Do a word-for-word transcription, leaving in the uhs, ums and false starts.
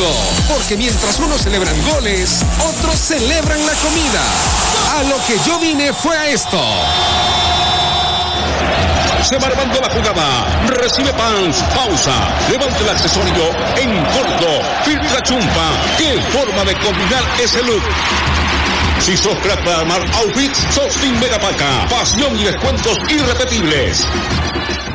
mundo, porque mientras unos celebran goles, otros celebran la comida. A lo que yo vine fue a esto. Se va armando la jugada, recibe Pans, pausa, levanta el accesorio, en corto, filtra chumpa. ¿Qué forma de combinar ese look? Si sos crack para armar outfits, sos Team Megapaca, pasión y descuentos irrepetibles.